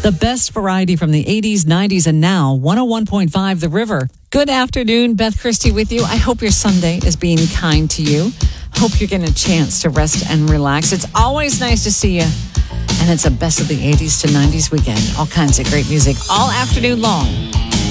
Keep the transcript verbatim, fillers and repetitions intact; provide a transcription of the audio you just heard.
The best variety from the eighties, nineties, and now. one oh one point five The River. Good afternoon. Beth Christie with you. I hope your Sunday is being kind to you. Hope you're getting a chance to rest and relax. It's always nice to see you. And it's a best of the eighties to nineties weekend. All kinds of great music all afternoon long.